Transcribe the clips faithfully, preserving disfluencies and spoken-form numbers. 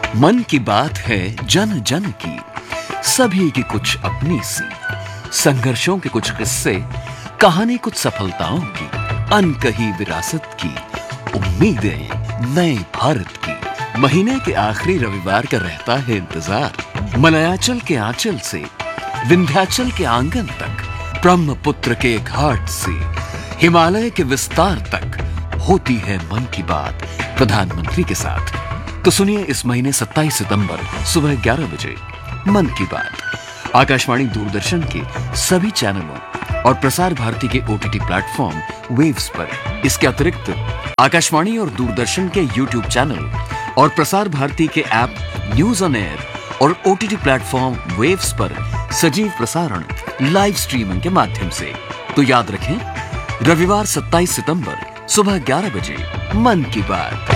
मन की बात है जन जन की, सभी की कुछ अपनी सी, संघर्षों के कुछ किस्से, कहानी कुछ सफलताओं की, अनकही विरासत की, उम्मीदें नए भारत की। महीने के आखिरी रविवार का रहता है इंतजार। मलयाचल के आंचल से विंध्याचल के आंगन तक, ब्रह्मपुत्र के घाट से हिमालय के विस्तार तक होती है मन की बात प्रधानमंत्री के साथ। तो सुनिए इस महीने सत्ताईस सितंबर सुबह ग्यारह बजे मन की बात आकाशवाणी दूरदर्शन के सभी चैनलों और प्रसार भारती के ओटीटी प्लेटफॉर्म वेव्स पर। इसके अतिरिक्त आकाशवाणी और दूरदर्शन के यूट्यूब चैनल और प्रसार भारती के ऐप न्यूज ऑन एयर और ओटीटी प्लेटफॉर्म वेव्स पर सजीव प्रसारण लाइव स्ट्रीमिंग के माध्यम से। तो याद रखें, रविवार सत्ताईस सितंबर सुबह ग्यारह बजे मन की बात।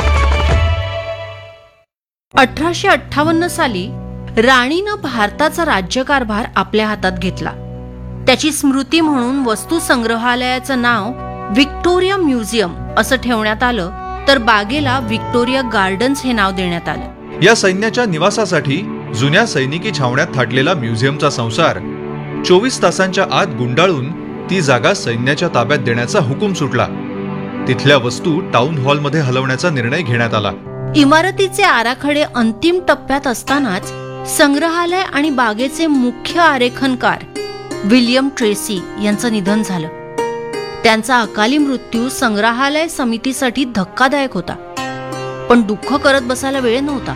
अठराशे अठ्ठावन्न साली राणीनं भारताचा राज्यकारभार आपल्या हातात घेतला. त्याची स्मृती म्हणून वस्तू संग्रहालयाचं नाव व्हिक्टोरिया म्युझियम असं ठेवण्यात आलं, तर बागेला व्हिक्टोरिया गार्डन्स हे नाव देण्यात आलं. या सैन्याच्या निवासासाठी जुन्या सैनिकी छावण्यात थाटलेला म्युझियमचा संसार चोवीस तासांच्या आत गुंडाळून ती जागा सैन्याच्या ताब्यात देण्याचा हुकूम सुटला. तिथल्या वस्तू टाउन हॉलमध्ये हलवण्याचा निर्णय घेण्यात आला. इमारतीचे आराखडे अंतिम टप्प्यात असतानाच संग्रहालय आणि बागेचे मुख्य आरेखनकार विल्यम ट्रेसी यांचं निधन झालं. त्यांचा अकाली मृत्यू संग्रहालय समितीसाठी धक्कादायक होता, पण दुःख करत बसायला वेळ नव्हता.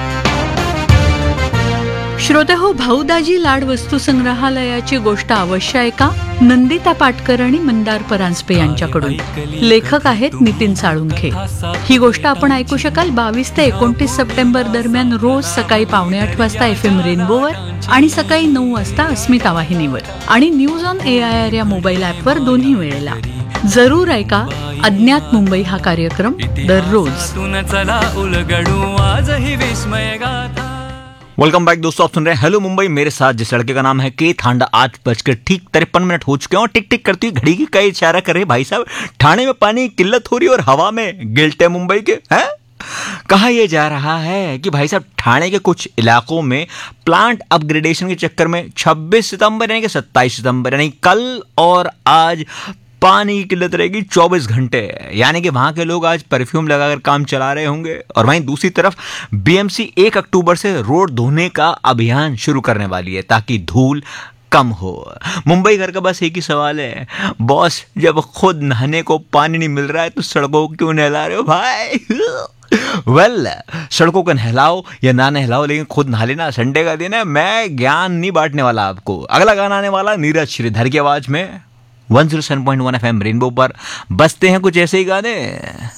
श्रोते हो, भाऊदाजी लाड वस्तू संग्रहालयाची गोष्ट अवश्य ऐका. नंदिता पाटकर आणि मंदार परांजपे यांच्याकडून. लेखक आहेत नितीन साळुंखे. ही गोष्ट आपण ऐकू शकाल बावीस ते एकोणतीस सप्टेंबर दरम्यान रोज सकाळी पावणे आठ वाजता एफ एम रेनबोवर आणि सकाळी नऊ वाजता अस्मिता वाहिनीवर आणि news on A I R या मोबाईल ॲपवर दोन्ही वेळेला. जरूर ऐका अज्ञात मुंबई हा कार्यक्रम दररोज. वेलकम बैक दोस्तों, आप सुन रहे हैं हेलो मुंबई. मेरे साथ जिस लड़के का नाम है के थांडा. आठ बजकर ठीक तिरपन मिनट हो चुके हैं और टिक टिक करती हुई घड़ी की कई इशारा कर रहे भाई साहब. ठाणे में पानी की किल्लत हो रही है और हवा में गिल्ट है मुंबई के. हैं कहा यह जा रहा है कि भाई साहब ठाणे के कुछ इलाकों में प्लांट अपग्रेडेशन के चक्कर में छब्बीस सितंबर यानी कि सत्ताईस सितंबर यानी कल और आज पानी की किल्लत रहेगी चौबीस घंटे. यानी कि वहां के लोग आज परफ्यूम लगाकर काम चला रहे होंगे. और वहीं दूसरी तरफ बीएमसी एक अक्टूबर से रोड धोने का अभियान शुरू करने वाली है ताकि धूल कम हो. मुंबई घर का बस एक ही सवाल है, बॉस जब खुद नहाने को पानी नहीं मिल रहा है तो सड़कों को क्यों नहला रहे हो भाई? वेल well, सड़कों को नहलाओ या ना नहलाओ लेकिन खुद नहा लेना. संडे का दिन है, मैं ज्ञान नहीं बांटने वाला आपको. अगला गाना आने वाला नीरज श्रीधर की आवाज में एक सौ सात पॉइंट एक एफ एम रेनबो पर. बजते हैं कुछ ऐसे ही गाने.